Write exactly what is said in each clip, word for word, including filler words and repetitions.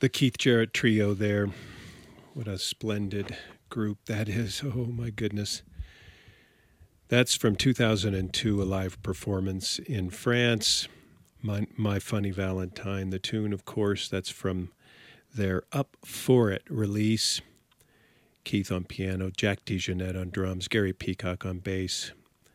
The Keith Jarrett Trio there. What a splendid group that is. Oh, my goodness. That's from two thousand two, a live performance in France. My, My Funny Valentine. The tune, of course, that's from their Up For It release. Keith on piano, Jack DeJohnette on drums, Gary Peacock on bass.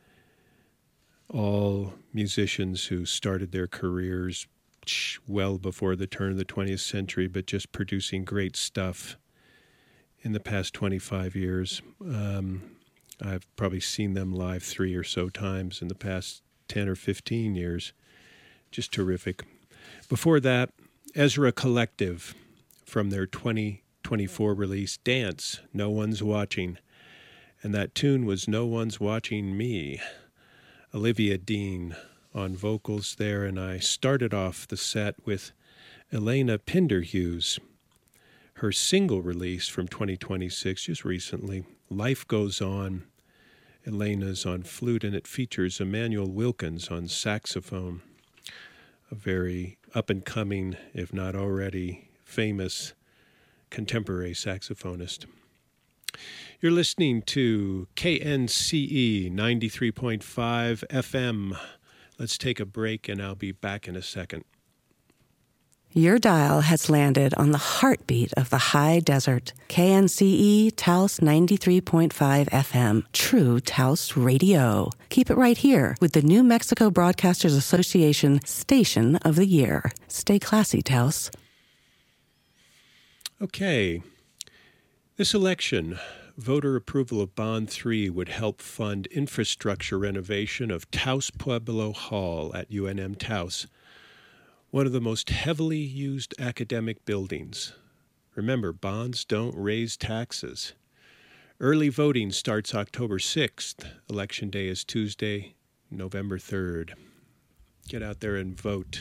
All musicians who started their careers well before the turn of the twentieth century, but just producing great stuff in the past twenty-five years. Um, I've probably seen them live three or so times in the past ten or fifteen years. Just terrific. Before that, Ezra Collective from their twenty twenty-four release, Dance, No One's Watching. And that tune was No One's Watching Me. Olivia Dean on vocals there, and I started off the set with Elena Pinderhughes, her single release from twenty twenty-six, just recently, Life Goes On. Elena's on flute, and it features Emmanuel Wilkins on saxophone, a very up-and-coming, if not already famous, contemporary saxophonist. You're listening to K N C E ninety-three point five F M. Let's take a break, and I'll be back in a second. Your dial has landed on the heartbeat of the high desert. K N C E Taos ninety-three point five F M, true Taos radio. Keep it right here with the New Mexico Broadcasters Association Station of the Year. Stay classy, Taos. Okay. This election, voter approval of Bond three would help fund infrastructure renovation of Taos Pueblo Hall at U N M Taos, one of the most heavily used academic buildings. Remember, bonds don't raise taxes. Early voting starts October sixth. Election day is Tuesday, November third. Get out there and vote.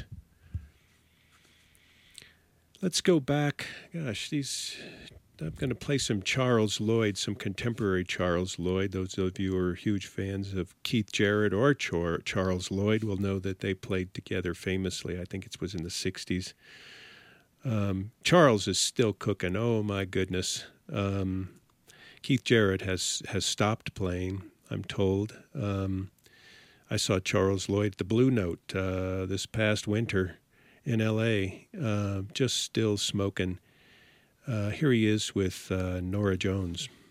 Let's go back. Gosh, these... I'm going to play some Charles Lloyd, some contemporary Charles Lloyd. Those of you who are huge fans of Keith Jarrett or Char- Charles Lloyd will know that they played together famously. I think it was in the sixties. Um, Charles is still cooking. Oh, my goodness. Um, Keith Jarrett has, has stopped playing, I'm told. Um, I saw Charles Lloyd at the Blue Note uh, this past winter in L A, uh, just still smoking. Uh, here he is with uh, Nora Jones.